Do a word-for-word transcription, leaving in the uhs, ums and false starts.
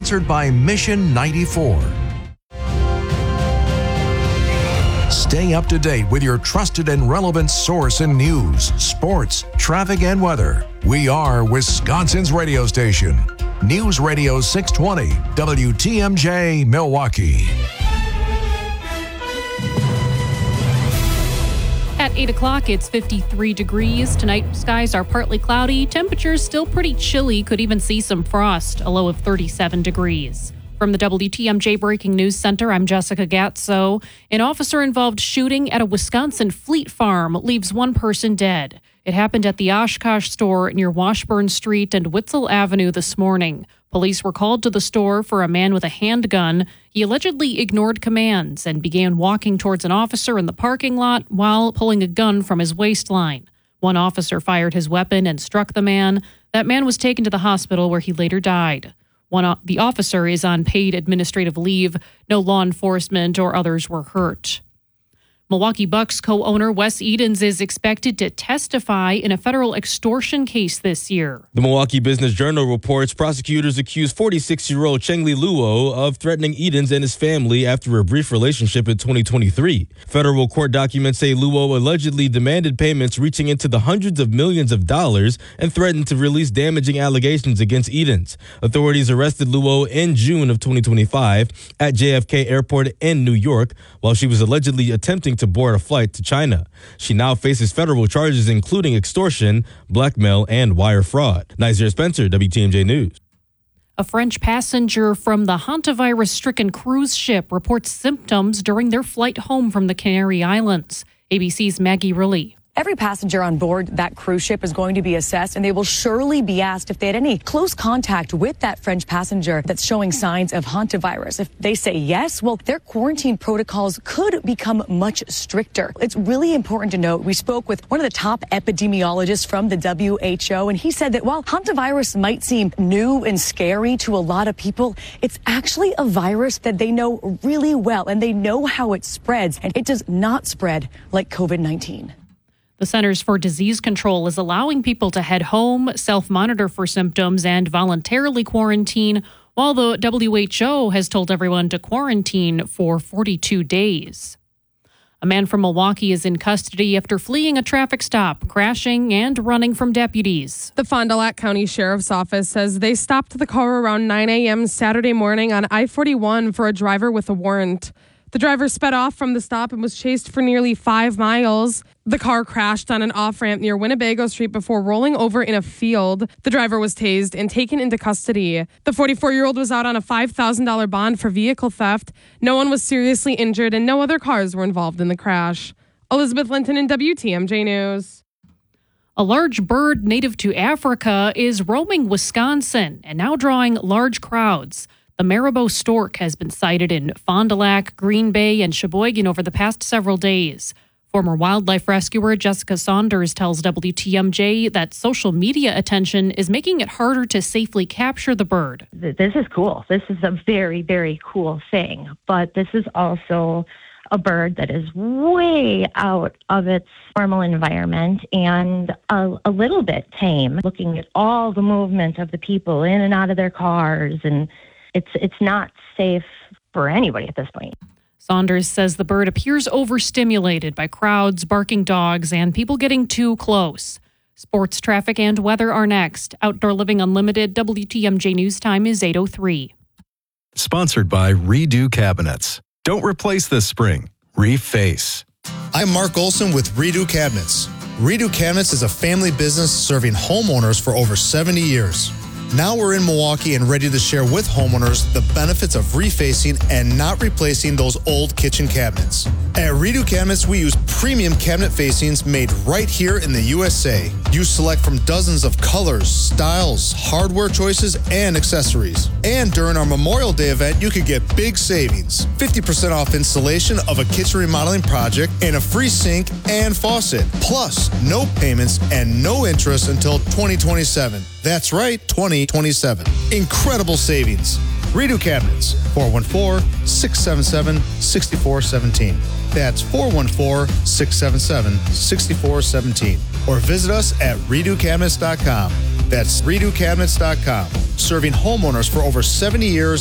sponsored by Mission ninety-four. Stay up to date with your trusted and relevant source in news, sports, traffic, and weather. We are Wisconsin's radio station. News Radio six twenty, W T M J, Milwaukee. At eight o'clock, it's fifty-three degrees. Tonight, skies are partly cloudy. Temperatures still pretty chilly. Could even see some frost, a low of thirty-seven degrees. From the W T M J Breaking News Center, I'm Jessica Gatso. An officer-involved shooting at a Wisconsin fleet farm leaves one person dead. It happened at the Oshkosh store near Washburn Street and Witzel Avenue this morning. Police were called to the store for a man with a handgun. He allegedly ignored commands and began walking towards an officer in the parking lot while pulling a gun from his waistline. One officer fired his weapon and struck the man. That man was taken to the hospital where he later died. One, the officer is on paid administrative leave. No law enforcement or others were hurt. Milwaukee Bucks co-owner Wes Edens is expected to testify in a federal extortion case this year. The Milwaukee Business Journal reports prosecutors accused forty-six-year-old Cheng-Li Luo of threatening Edens and his family after a brief relationship in twenty twenty-three. Federal court documents say Luo allegedly demanded payments reaching into the hundreds of millions of dollars and threatened to release damaging allegations against Edens. Authorities arrested Luo in June of twenty twenty-five at J F K Airport in New York while she was allegedly attempting to board a flight to China. She now faces federal charges including extortion, blackmail, and wire fraud. Nazir Spencer, W T M J News. A French passenger from the hantavirus-stricken cruise ship reports symptoms during their flight home from the Canary Islands. A B C's Maggie Riley. Every passenger on board that cruise ship is going to be assessed, and they will surely be asked if they had any close contact with that French passenger that's showing signs of hantavirus. If they say yes, well, their quarantine protocols could become much stricter. It's really important to note, we spoke with one of the top epidemiologists from the W H O, and he said that while hantavirus might seem new and scary to a lot of people, it's actually a virus that they know really well, and they know how it spreads, and it does not spread like COVID nineteen. The Centers for Disease Control is allowing people to head home, self-monitor for symptoms, and voluntarily quarantine, while the W H O has told everyone to quarantine for forty-two days. A man from Milwaukee is in custody after fleeing a traffic stop, crashing, and running from deputies. The Fond du Lac County Sheriff's Office says they stopped the car around nine a.m. Saturday morning on I forty-one for a driver with a warrant. The driver sped off from the stop and was chased for nearly five miles. The car crashed on an off-ramp near Winnebago Street before rolling over in a field. The driver was tased and taken into custody. The forty-four-year-old was out on a five thousand dollars bond for vehicle theft. No one was seriously injured and no other cars were involved in the crash. Elizabeth Linton in W T M J News. A large bird native to Africa is roaming Wisconsin and now drawing large crowds. The Marabou stork has been sighted in Fond du Lac, Green Bay, and Sheboygan over the past several days. Former wildlife rescuer Jessica Saunders tells W T M J that social media attention is making it harder to safely capture the bird. This is cool. This is a very, very cool thing. But this is also a bird that is way out of its normal environment and a, a little bit tame, looking at all the movement of the people in and out of their cars, and It's it's not safe for anybody at this point. Saunders says the bird appears overstimulated by crowds, barking dogs, and people getting too close. Sports, traffic, and weather are next. Outdoor Living Unlimited, W T M J News Time is eight oh three. Sponsored by Redo Cabinets. Don't replace this spring. Reface. I'm Mark Olson with Redo Cabinets. Redo Cabinets is a family business serving homeowners for over seventy years. Now we're in Milwaukee and ready to share with homeowners the benefits of refacing and not replacing those old kitchen cabinets. At Redo Cabinets, we use premium cabinet facings made right here in the U S A. You select from dozens of colors, styles, hardware choices, and accessories. And during our Memorial Day event, you could get big savings. fifty percent off installation of a kitchen remodeling project and a free sink and faucet. Plus, no payments and no interest until twenty twenty-seven. That's right, twenty twenty-seven. Incredible savings. Redo Cabinets, four one four, six seven seven, six four one seven. That's four one four, six seven seven, six four one seven. Or visit us at redo cabinets dot com. That's redo cabinets dot com. Serving homeowners for over seventy years